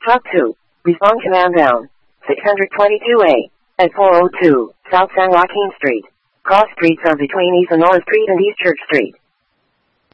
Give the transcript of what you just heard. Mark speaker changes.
Speaker 1: Talk to. Respond command down. 622A. At 402 South San Joaquin Street. Cross streets are between East and North Street and East Church Street.